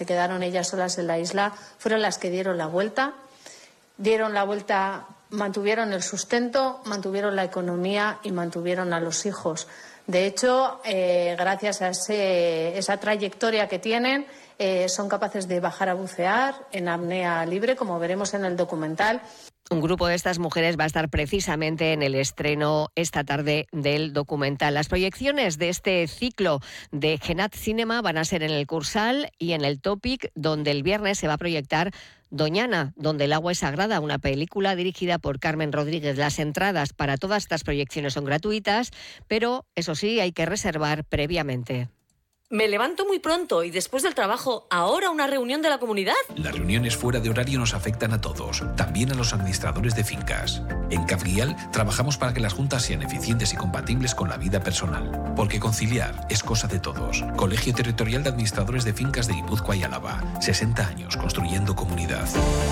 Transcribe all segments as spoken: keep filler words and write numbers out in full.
quedaron ellas solas en la isla, fueron las que dieron la vuelta. Dieron la vuelta, mantuvieron el sustento, mantuvieron la economía y mantuvieron a los hijos. De hecho, eh, gracias a ese, esa trayectoria que tienen, eh, son capaces de bajar a bucear en apnea libre, como veremos en el documental. Un grupo de estas mujeres va a estar precisamente en el estreno esta tarde del documental. Las proyecciones de este ciclo de Genat Cinema van a ser en el Cursal y en el Topic, donde el viernes se va a proyectar Doñana, donde el agua es sagrada, una película dirigida por Carmen Rodríguez. Las entradas para todas estas proyecciones son gratuitas, pero eso sí, hay que reservar previamente. Me levanto muy pronto y después del trabajo, ¿ahora una reunión de la comunidad? Las reuniones fuera de horario nos afectan a todos, también a los administradores de fincas. En Cafguial trabajamos para que las juntas sean eficientes y compatibles con la vida personal, porque conciliar es cosa de todos. Colegio Territorial de Administradores de Fincas de Guipúzcoa y Álava. sesenta años construyendo comunidad.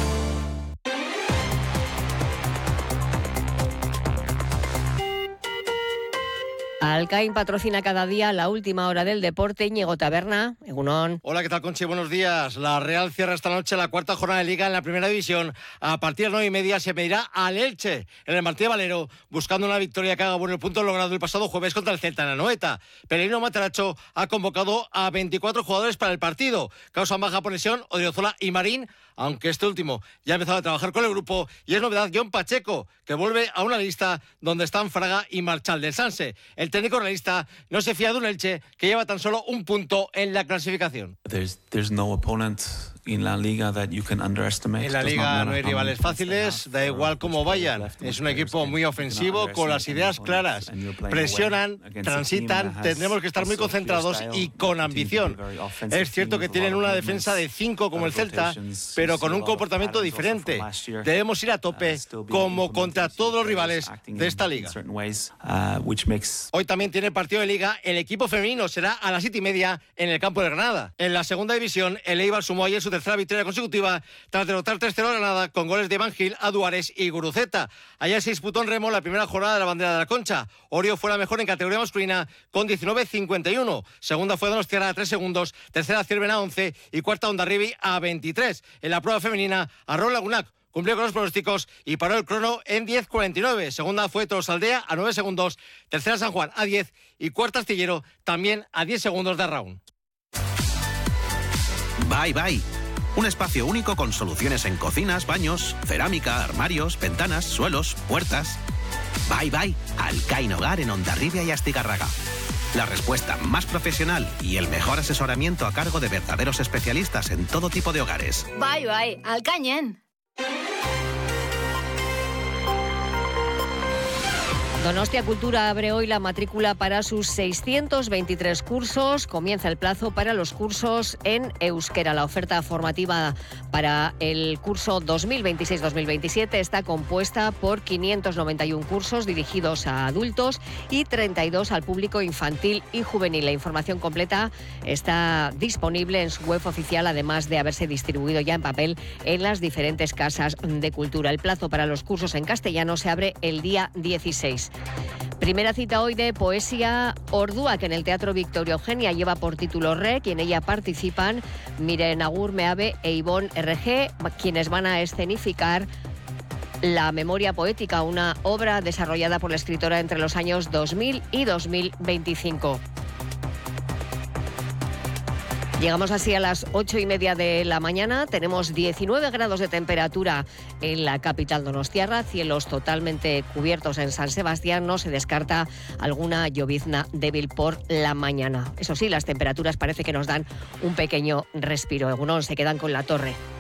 Alcain patrocina cada día la última hora del deporte. Íñigo Taberna, Egunon. Hola, ¿qué tal, Conchi? Buenos días. La Real cierra esta noche la cuarta jornada de Liga en la Primera División. A partir de las nueve y media se medirá al Elche en el Martí de Valero, buscando una victoria que haga bueno el punto logrado el pasado jueves contra el Celta en Anoeta. Pellegrino Mataracho ha convocado a veinticuatro jugadores para el partido. Causan baja por lesión Odriozola y Marín, aunque este último ya ha empezado a trabajar con el grupo. Y es novedad John Pacheco, que vuelve a una lista donde están Fraga y Marchal del Sanse. El técnico realista no se fía de un Elche que lleva tan solo un punto en la clasificación. There's, there's no opponent in la Liga that you can underestimate. En la Liga no hay rivales fáciles, da igual cómo vayan. Es un equipo muy ofensivo, con las ideas claras. Presionan, transitan, tendremos que estar muy concentrados y con ambición. Es cierto que tienen una defensa de cinco como el Celta, pero con un comportamiento diferente. Debemos ir a tope, como contra todos los rivales de esta Liga. Hoy también tiene partido de Liga. El equipo femenino será a las siete y media en el campo de Granada. En la segunda división, el Eibar sumó ayer su tercera victoria consecutiva tras derrotar tres cero a Granada con goles de Van Gil, Aduares y Guruceta. Ayer se disputó en Remo la primera jornada de la bandera de la Concha. Orio fue la mejor en categoría masculina con diecinueve cincuenta y uno. Segunda fue Donostiarra a tres segundos, tercera Ciervena a once y cuarta Hondarribi a veintitrés. En la prueba femenina, Arroyo Lagunac cumplió con los pronósticos y paró el crono en diez cuarenta y nueve. Segunda fue Tolosaldea a nueve segundos, tercera San Juan a diez y cuarta Astillero también a diez segundos de round. Bye Bye. Un espacio único con soluciones en cocinas, baños, cerámica, armarios, ventanas, suelos, puertas. Bye Bye. Alcain Hogar en Hondarribia y Astigarraga. La respuesta más profesional y el mejor asesoramiento a cargo de verdaderos especialistas en todo tipo de hogares. Bye Bye. Alcañen. Donostia Cultura abre hoy la matrícula para sus seiscientos veintitrés cursos. Comienza el plazo para los cursos en euskera. La oferta formativa para el curso dos mil veintiséis dos mil veintisiete está compuesta por quinientos noventa y uno cursos dirigidos a adultos y treinta y dos al público infantil y juvenil. La información completa está disponible en su web oficial, además de haberse distribuido ya en papel en las diferentes casas de cultura. El plazo para los cursos en castellano se abre el día dieciséis. Primera cita hoy de Poesía Ordua, que en el Teatro Victoria Eugenia lleva por título Rec, y en ella participan Miren Agur Meave e Ivonne R G, quienes van a escenificar La Memoria Poética, una obra desarrollada por la escritora entre los años dos mil y dos mil veinticinco. Llegamos así a las ocho y media de la mañana. Tenemos diecinueve grados de temperatura en la capital donostiarra, cielos totalmente cubiertos en San Sebastián. No se descarta alguna llovizna débil por la mañana. Eso sí, las temperaturas parece que nos dan un pequeño respiro. Egunon, se quedan con la torre.